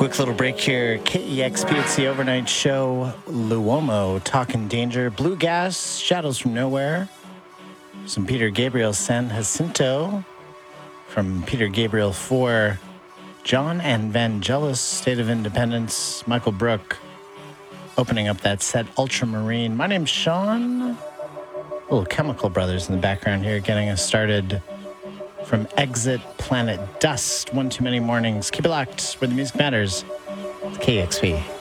Quick little break here. KEXP, it's the overnight show. Luomo, Talking Danger, Blue Gas, Shadows from Nowhere. Some Peter Gabriel, San Jacinto. From Peter Gabriel 4, John and Vangelis, State of Independence, Michael Brook. Opening up that set, Ultramarine. My name's Sean. Little Chemical Brothers in the background here, getting us started from Exit Planet Dust. One too many mornings. Keep it locked where the music matters. It's KEXP.